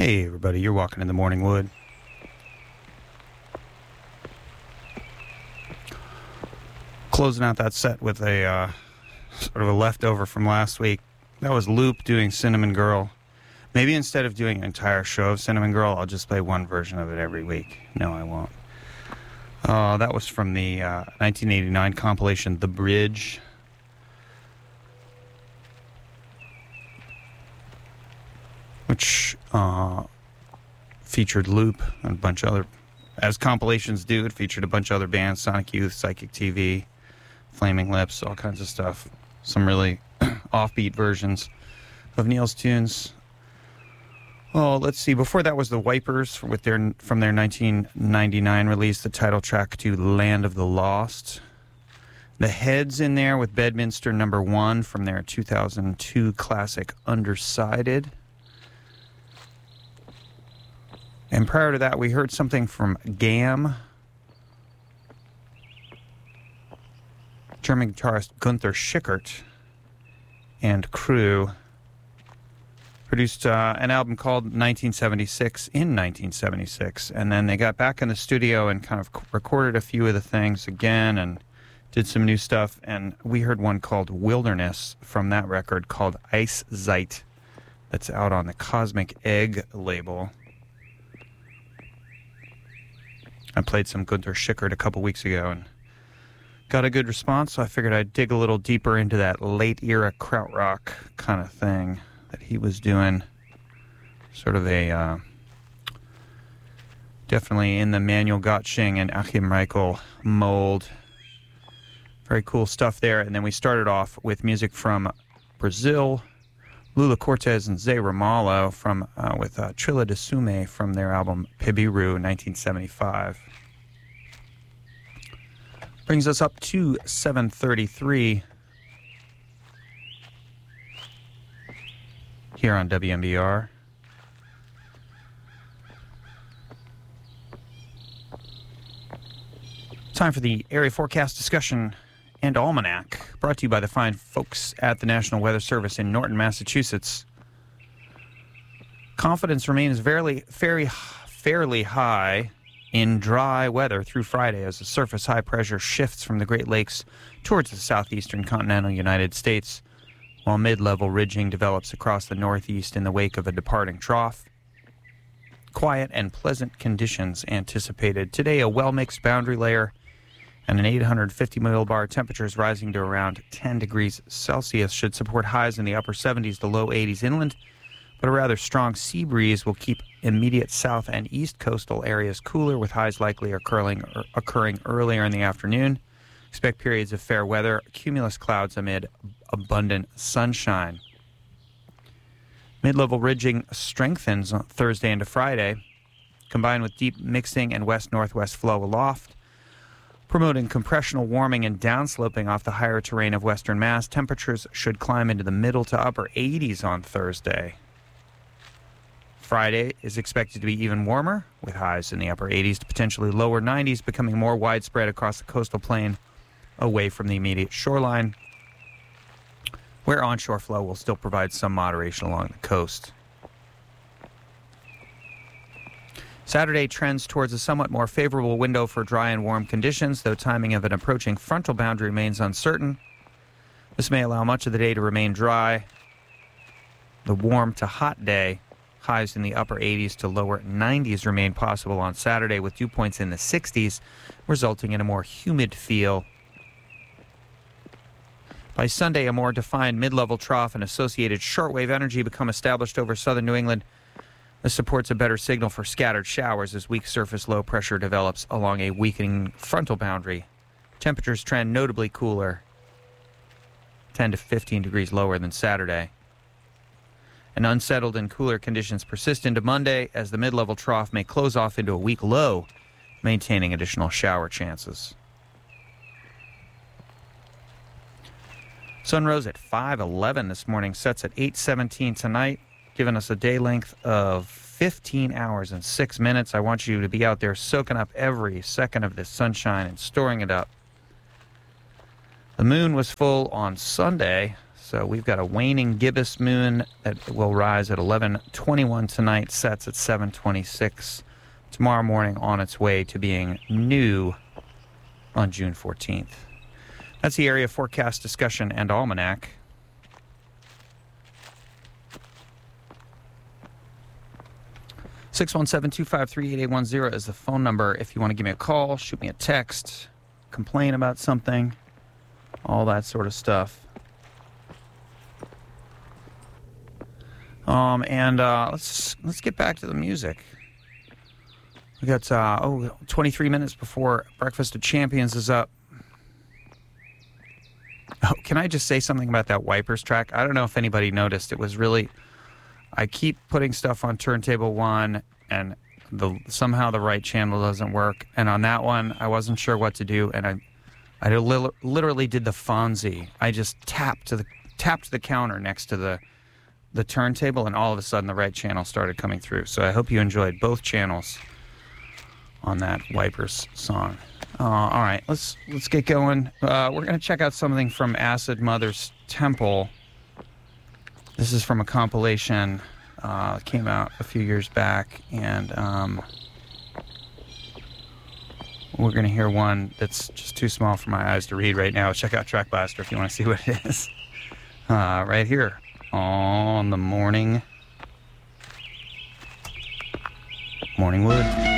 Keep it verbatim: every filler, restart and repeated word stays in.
Hey, everybody, you're walking in the morning wood. Closing out that set with a uh, sort of a leftover from last week. That was Loop doing Cinnamon Girl. Maybe instead of doing an entire show of Cinnamon Girl, I'll just play one version of it every week. No, I won't. Uh, that was from the uh, nineteen eighty-nine compilation The Bridge. Which uh, featured Loop and a bunch of other, as compilations do, it featured a bunch of other bands, Sonic Youth, Psychic T V, Flaming Lips, all kinds of stuff. Some really offbeat versions of Neil's tunes. Well, let's see. Before that was the Wipers with their from their nineteen ninety-nine release, the title track to Land of the Lost. The Heads in there with Bedminster Number One from their two thousand two classic Undersided. And prior to that, we heard something from Gam. German guitarist Gunther Schickert and crew produced uh, an album called nineteen seventy-six in nineteen seventy-six. And then they got back in the studio and kind of recorded a few of the things again and did some new stuff. And we heard one called Wilderness from that record called Ice Zeit that's out on the Cosmic Egg label. I played some Gunther Schickert a couple weeks ago and got a good response, so I figured I'd dig a little deeper into that late-era krautrock kind of thing that he was doing. Sort of a, uh, definitely in the Manuel Gottsching and Achim Reichel mold. Very cool stuff there. And then we started off with music from Brazil, Lula Cortez and Zé Ramalho from uh, with uh, Trilla de Sume from their album Pebiru nineteen seventy-five. Brings us up to seven thirty-three here on W M B R. Time for the area forecast discussion and almanac, brought to you by the fine folks at the National Weather Service in Norton, Massachusetts. Confidence remains fairly, fairly, fairly high in dry weather through Friday as the surface high pressure shifts from the Great Lakes towards the southeastern continental United States, while mid-level ridging develops across the northeast in the wake of a departing trough. Quiet and pleasant conditions anticipated. Today, a well-mixed boundary layer and an eight hundred fifty millibar temperatures rising to around ten degrees Celsius should support highs in the upper seventies to low eighties inland, but a rather strong sea breeze will keep immediate south and east coastal areas cooler, with highs likely occurring, occurring earlier in the afternoon. Expect periods of fair weather, cumulus clouds amid abundant sunshine. Mid-level ridging strengthens on Thursday into Friday, combined with deep mixing and west-northwest flow aloft, promoting compressional warming and downsloping off the higher terrain of western Mass. Temperatures should climb into the middle to upper eighties on Thursday. Friday is expected to be even warmer, with highs in the upper eighties to potentially lower nineties, becoming more widespread across the coastal plain away from the immediate shoreline, where onshore flow will still provide some moderation along the coast. Saturday trends towards a somewhat more favorable window for dry and warm conditions, though timing of an approaching frontal boundary remains uncertain. This may allow much of the day to remain dry. The warm to hot day, highs in the upper eighties to lower nineties, remain possible on Saturday, with dew points in the sixties, resulting in a more humid feel. By Sunday, a more defined mid-level trough and associated shortwave energy become established over southern New England. This supports a better signal for scattered showers as weak surface low pressure develops along a weakening frontal boundary. Temperatures trend notably cooler, ten to fifteen degrees lower than Saturday. And unsettled and cooler conditions persist into Monday as the mid-level trough may close off into a weak low, maintaining additional shower chances. Sun rose at five eleven this morning, sets at eight seventeen tonight, giving us a day length of fifteen hours and six minutes. I want you to be out there soaking up every second of this sunshine and storing it up. The moon was full on Sunday, So we've got a waning gibbous moon that will rise at eleven twenty-one tonight, sets at seven twenty-six tomorrow morning, on its way to being new on June fourteenth. That's the area forecast discussion and almanac. six one seven, two five three, eight eight one zero is the phone number if you want to give me a call, shoot me a text, complain about something, all that sort of stuff. Um, and uh, let's let's get back to the music. We got uh, oh twenty-three minutes before Breakfast of Champions is up. Oh, can I just say something about that Wipers track? I don't know if anybody noticed. It was really, I keep putting stuff on turntable one, and the somehow the right channel doesn't work. And on that one, I wasn't sure what to do, and I, I li- literally did the Fonzie. I just tapped to the tapped the counter next to the. the turntable, and all of a sudden the right channel started coming through. So I hope you enjoyed both channels on that Wipers song. Uh, all right, let's let's get going. Uh, we're going to check out something from Acid Mother's Temple. This is from a compilation uh, that came out a few years back, and um, we're going to hear one that's just too small for my eyes to read right now. Check out Track Blaster if you want to see what it is. Uh, right here on the morning Morning Wood.